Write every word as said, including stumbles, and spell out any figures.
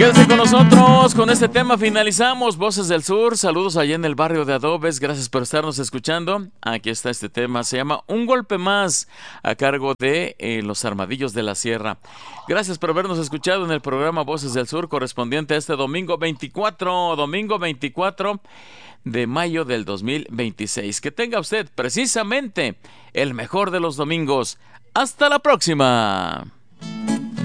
Quédense con nosotros, con este tema finalizamos Voces del Sur, saludos allá en el barrio de Adobes, gracias por estarnos escuchando. Aquí está este tema, se llama Un Golpe Más, a cargo de eh, Los Armadillos de la Sierra. Gracias por habernos escuchado en el programa Voces del Sur, correspondiente a este domingo veinticuatro, domingo veinticuatro de mayo del dos mil veintiséis. Que tenga usted precisamente el mejor de los domingos. ¡Hasta la próxima!